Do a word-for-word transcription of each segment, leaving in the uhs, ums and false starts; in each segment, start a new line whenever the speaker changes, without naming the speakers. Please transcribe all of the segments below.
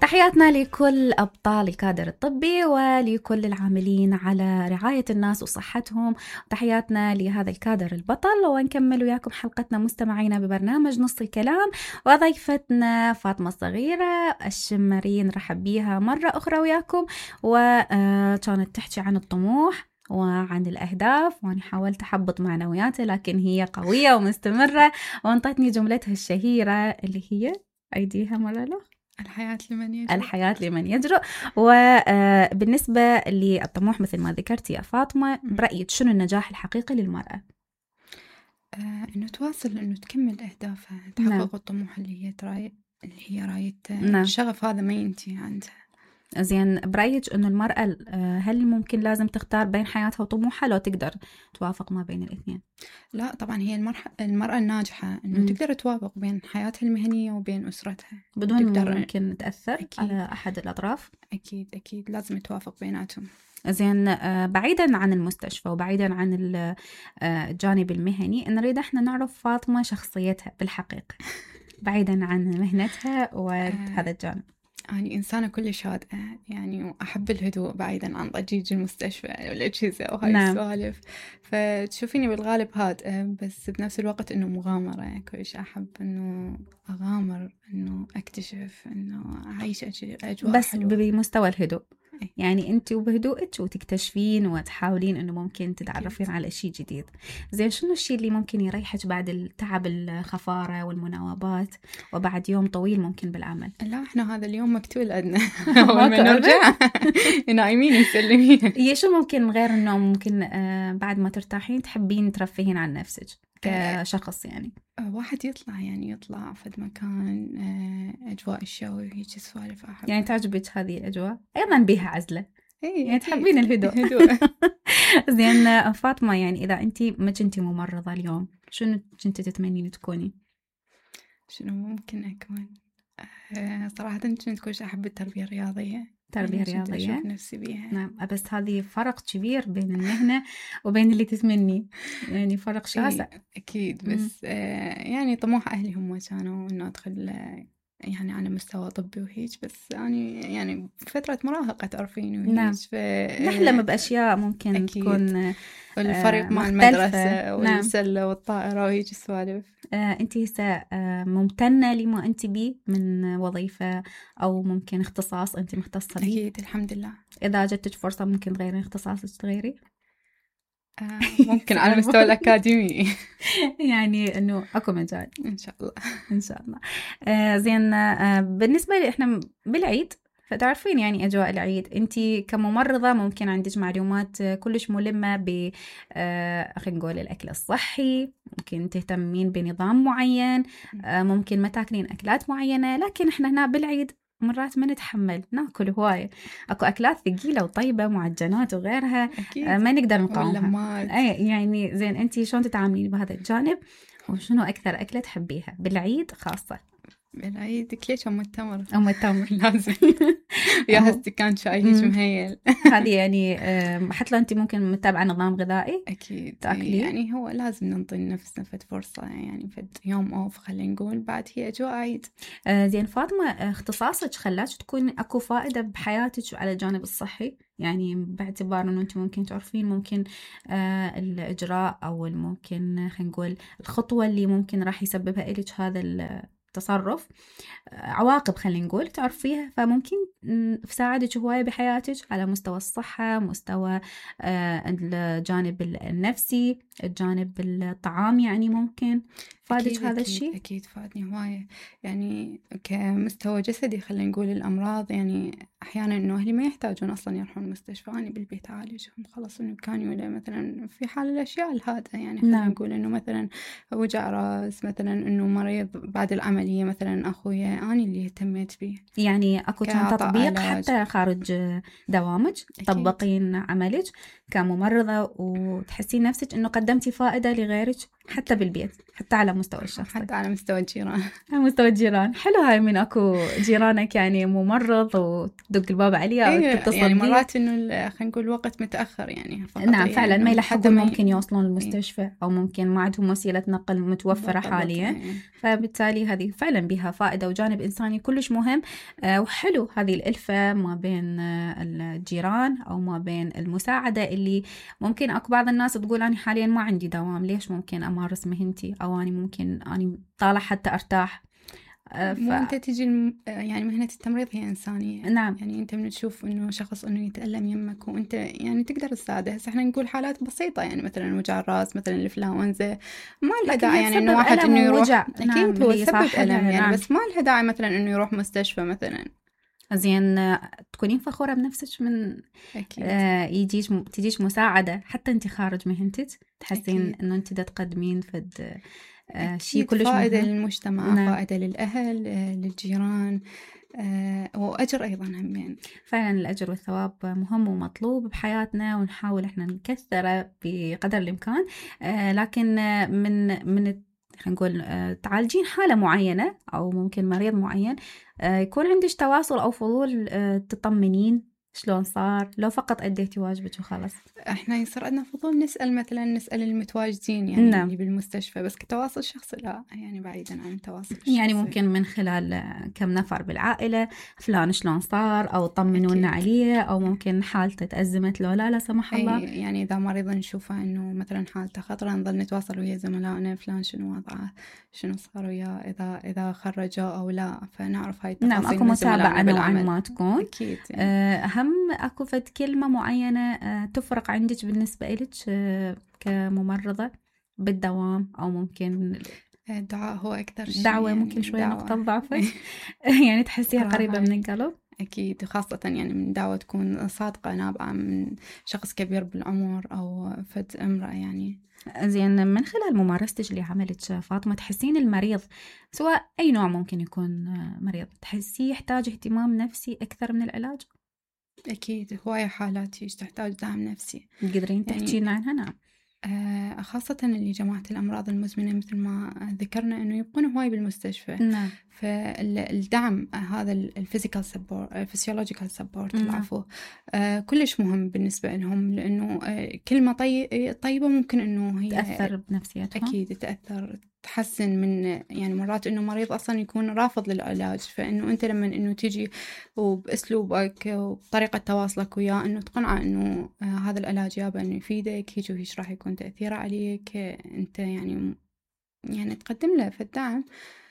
تحياتنا لكل أبطال الكادر الطبي ولكل العاملين على رعاية الناس وصحتهم. تحياتنا لهذا الكادر البطل، ونكمل وياكم حلقتنا مستمعينا ببرنامج نص الكلام. وضيفتنا فاطمة الصغيرة الشمري نرحب بيها مرة أخرى وياكم، وكانت تحكي عن الطموح وعن الأهداف، وأنا حاولت أحبط معنوياتها لكن هي قوية ومستمرة، وانطتني جملتها الشهيرة اللي هي أيديها مرة له
الحياة لمن يجرؤ.
الحياة لمن يجرؤ. وبالنسبة للطموح مثل ما ذكرت يا فاطمة، برأيك شنو النجاح الحقيقي للمرأة؟
آه، إنه تواصل، إنه تكمل أهدافها، تحقق نعم. الطموح اللي هي تراي اللي هي رايت نعم. الشغف هذا ما ينتهي عندها.
زين، برأيك إنه المرأة هل ممكن لازم تختار بين حياتها وطموحها لو تقدر توافق ما بين الاثنين؟
لا طبعا، هي المرح... المرأة الناجحة إنه م. تقدر توافق بين حياتها المهنية وبين أسرتها
بدون تقدر ممكن تأثر أكيد. على أحد الأطراف.
أكيد أكيد لازم توافق بيناتهم.
زين، بعيدا عن المستشفى وبعيدا عن الجانب المهني، نريد احنا نعرف فاطمة شخصيتها بالحقيقة بعيدا عن مهنتها وهذا الجانب.
أنا إنسانة كلش هادئة يعني، وأحب الهدوء بعيدا عن ضجيج المستشفى والأجهزة وهاي نعم. السوالف. فتشوفيني بالغالب هادئة، بس بنفس الوقت إنه مغامرة، كلش أحب إنه أغامر، إنه أكتشف، إنه أعيش أجواء
بس حلوة. بمستوى الهدوء يعني أنت وبهدوءك وتكتشفين وتحاولين إنه ممكن تتعرفين على شيء جديد. زين، شنو الشيء اللي ممكن يريحك بعد التعب الخفارة والمناوبات وبعد يوم طويل ممكن بالعمل؟
لا إحنا هذا اليوم مكتول عندنا أول ما نرجع نايمين نسلمين.
هي شو ممكن غير النوم ممكن آه بعد ما ترتاحين تحبين ترفهين عن نفسك كشخص؟ يعني
واحد يطلع يعني يطلع فد مكان أجواء الشوي هيك سوالف أحب.
يعني تعجبك هذه الأجواء؟ أيضا بها عزلة يعني تحبين الهدوء. زين فاطمة، يعني إذا أنت ما كنتي ممرضة اليوم شنو كنتي تتمنين تكوني؟
شنو ممكن أكون؟ أه صراحة كنت كلش أحب التربية الرياضية.
تربية يعني رياضية
أشوف نفسي بيها.
نعم، بس هذه فرق كبير بين المهنة وبين اللي تتمني، يعني فرق شاسع.
أكيد، بس آه يعني طموح أهلي هم كانوا إنه أدخل يعني على مستوى طبي وهيج، بس يعني يعني فترة مراهقة تعرفين وهيج.
نعم.
ف...
نحلم بأشياء ممكن أكيد. تكون
الفريق مع المدرسة والسلة نعم. والطائرة وهيج السوالف.
آه، أنت هسه آه ممتنة لما أنت بيه من وظيفة أو ممكن اختصاص أنت مختصة بيه؟
أكيد الحمد لله.
إذا جتك فرصة ممكن تغيرين اختصاصك تغيري؟
آه ممكن على المستوى الأكاديمي
يعني إنه أكو مجال
إن شاء الله.
إن شاء الله. آه زين، آه بالنسبة لي إحنا بالعيد فتعرفين يعني أجواء العيد، أنتي كممرضة ممكن عندك معلومات كلش ملمة ب آه خلينا نقول الأكل الصحي، ممكن تهتمين بنظام معين، آه ممكن ما تاكلين أكلات معينة، لكن إحنا هنا بالعيد مرات ما نتحمل ناكل هواية، أكو أكلات ثقيلة وطيبة معجنات وغيرها آه ما نقدر نقاومها. أي يعني زين، أنتي شلون تتعاملين بهذا الجانب، وشنو أكثر أكلة تحبيها بالعيد خاصة؟
بالعيد كليش أم التمر.
أم التمر
لازم يا استكان شاي هيك مهيل.
هذه يعني حتى لو أنت ممكن متابعة نظام غذائي
أكيد
تأكلي،
يعني هو لازم ننطي نفسنا فد فرصة، يعني فد يوم أوف خلينا نقول، بعد هي أجواء عيد.
آه زين فاطمة، اختصاصك خلاك تكون أكو فائدة بحياتك على الجانب الصحي، يعني باعتبار أنه أنت ممكن تعرفين ممكن آه الإجراء أو ممكن خلينا نقول الخطوة اللي ممكن راح يسببها إليك هذا تصرف عواقب خلينا نقول تعرفيها، فممكن تساعدك هواية بحياتك على مستوى الصحة، مستوى الجانب النفسي، الجانب الطعام، يعني ممكن فادك هذا الشيء؟
أكيد فادني هواية، يعني كمستوى جسدي خلينا نقول الأمراض، يعني أحيانا إنه أهلي ما يحتاجون أصلا يروحون المستشفى، أنا بالبيت عالجهم خلاص، إنه كانوا ولا مثلا في حال الأشياء الهادئة، يعني خلينا نعم. نقول إنه مثلا وجع رأس، مثلا إنه مريض بعد العملية مثلا أخويا، أنا اللي اهتميت به.
يعني أكو كان تطبيق حتى خارج دوامك تطبقين عملك كممرضة وتحسين نفسك إنه قدمتي فائدة لغيرك حتى بالبيت، حتى على مستوى الشخصي؟
حتى على مستوى الجيران.
على مستوى الجيران. حلو هاي من أكو جيرانك يعني ممرض وتدق الباب عليها أو
إيه
تتصل
يعني
بيه.
مرات إنه خلينا نقول وقت متأخر يعني فقط.
نعم فعلا
يعني
ما
حتى
يلحقون،
ما
ممكن يوصلون المستشفى أو ممكن ما عندهم وسيلة نقل متوفرة
بالضبط.
حاليا.
إيه.
فبالتالي هذه فعلا بها فائدة وجانب إنساني كلش مهم. آه، وحلو هذه الألفة ما بين آه، الجيران أو ما بين المساعدة، اللي ممكن أكو بعض الناس تقول أنا حاليا ما عندي دوام، ليش ممكن أمارس مهنتي، أو أنا ممكن أنا طالع حتى أرتاح. آه، ف...
مو أنت تجي الم... يعني مهنة التمريض هي إنسانية.
نعم.
يعني أنت من تشوف إنه شخص إنه يتألم يمك وأنت يعني تقدر تساعده. هسه إحنا نقول حالات بسيطة يعني مثلا وجع الرأس مثلا الإنفلونزا ما لها داعي يعني إنه واحد إنه يروح. أكيد
نعم
هو
هي
سبب
صح
ألم يعني
نعم.
بس ما لها داعي مثلا إنه يروح مستشفى مثلا.
زين تكونين فخورة بنفسك من
أكيد.
آه يجيش تجيش مساعدة حتى أنت خارج مهنتك، تحسين
أكيد.
إنه أنت دا تقدمين فد آه شيء
أكيد
كلش
فائدة
مهم.
للمجتمع.
نعم.
فائدة للأهل آه، للجيران آه، وأجر أيضا همين.
فعلا الأجر والثواب مهم ومطلوب بحياتنا، ونحاول إحنا نكثره بقدر الإمكان. آه لكن آه، من من خلينا نقول آه تعالجين حالة معينة أو ممكن مريض معين، آه يكون عندك تواصل أو فضول آه تطمنين شلون صار، لو فقط أديتي واجبك وخلاص.
احنا يصير عندنا فضول نسأل مثلا نسأل المتواجدين يعني
نعم.
اللي بالمستشفى، بس كتواصل شخصي لا يعني بعيدا عن التواصل الشخصي.
يعني ممكن من خلال كم نفر بالعائلة فلان شلون صار، أو طمنونا عليه، أو ممكن حالته تأزمت لو لا لا سمح الله.
أي يعني إذا مريض نشوفه إنه مثلا حالته خطرة نظل نتواصل ويا زملائنا فلان شنو وضعه شنو صار وياه، إذا إذا خرجوا أو لا فنعرف هاي التفاصيل.
نعم أكو متابعة نوعا ما تكون.
أكيد يعني.
أهم أكو فد كلمة معينة أه تفرق عندك بالنسبة إلك أه كممرضة بالدوام، أو ممكن
الدعاء هو أكثر شيء.
دعوة
يعني
ممكن شوية
دعوة.
نقطة ضعفك يعني تحسيها قريبة من القلب.
أكيد، وخاصة يعني من دعوة تكون صادقة نابعة من شخص كبير بالعمر أو فد امرأة يعني.
زين من خلال ممارستك لعملك فاطمة، تحسين المريض سواء أي نوع ممكن يكون مريض تحسيه يحتاج اهتمام نفسي أكثر من العلاج؟
أكيد هواية حالات تحتاج دعم نفسي.
تقدرين
يعني
تحكين عنها؟ نعم.
آه خاصة اللي جماعة الأمراض المزمنة مثل ما ذكرنا إنه يبقون هواي بالمستشفى.
نعم.
فالدعم هذا الفيزيكال سبورت الفسيولوجيكال سبورت العفو آه كلش مهم بالنسبة لهم، لأنه آه كلمة طي... طيبة ممكن إنه هي
تأثر بنفسيتهم.
أكيد تأثر تحسن من يعني مرات إنه مريض أصلا يكون رافض للعلاج، فإنه أنت لما إنه تيجي وبأسلوبك وبطريقة تواصلك وياه إنه تقنعه إنه آه هذا العلاج يابا إنه يفيدك هيك وهيش راح يكون تأثيره عليك، أنت يعني يعني تقدم له في الدعم.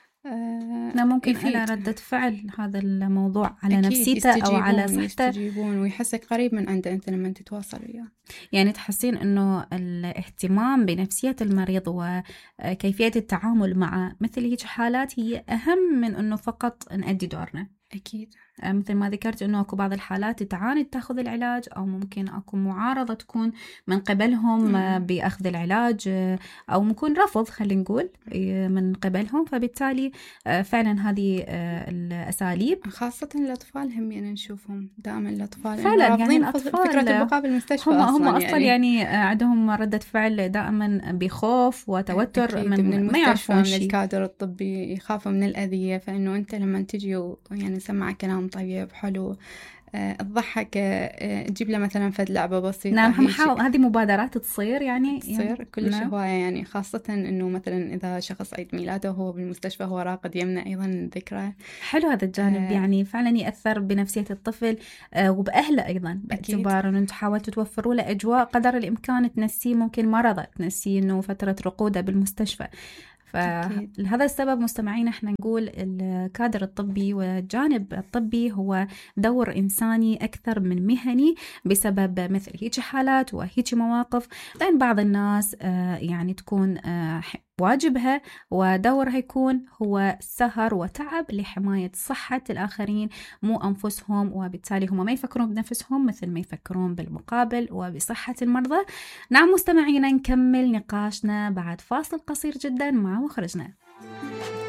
آه ممكن على ردة فعل هذا الموضوع على
أكيد
نفسيته أو على صحته،
يستجيبون ويحسك قريب من عنده أنت لما تتواصل وياه.
يعني تحسين أنه الاهتمام بنفسية المريض وكيفية التعامل مع مثل هيك حالات هي أهم من أنه فقط نأدي دورنا.
أكيد.
مثل ما ذكرت أنه أكو بعض الحالات تعاند تأخذ العلاج، أو ممكن أكو معارضة تكون من قبلهم مم. بأخذ العلاج، أو ممكن رفض خلينا نقول من قبلهم. فبالتالي فعلا هذه الأساليب
خاصة الأطفال هم يعني نشوفهم دائما الأطفال
فعلا يعني الأطفال
فكرة البقاء بالمستشفى
هم
أصلا
هم أصلا يعني, يعني عندهم ردة فعل دائما بخوف وتوتر من,
من
ما يعرفون
من الكادر الطبي، يخافوا من الأذية. فإنه أنت لما تجي يعني سمع كلام طيب حلو تضحك تجيب له مثلا فد لعبة بسيطة.
نعم هم حاول هذه مبادرات تصير يعني
تصير يعني كلش نعم. هواية يعني خاصة إنه مثلا إذا شخص عيد ميلاده وهو بالمستشفى هو راقد يمنع أيضا ذكرى.
حلو هذا الجانب آه يعني فعلا يأثر بنفسية الطفل آه وبأهله أيضا، باعتبار إنه تحاول توفروا له أجواء قدر الإمكان تنسيه ممكن مرضه، تنسيه إنه فترة رقوده بالمستشفى. فلهذا السبب مستمعين احنا نقول الكادر الطبي والجانب الطبي هو دور إنساني أكثر من مهني، بسبب مثل هيك حالات وهيك مواقف لأن بعض الناس يعني تكون واجبها ودورها يكون هو سهر وتعب لحماية صحة الآخرين مو أنفسهم، وبالتالي هم ما يفكرون بنفسهم مثل ما يفكرون بالمقابل وبصحة المرضى. نعم مستمعينا نكمل نقاشنا بعد فاصل قصير جدا مع مخرجنا.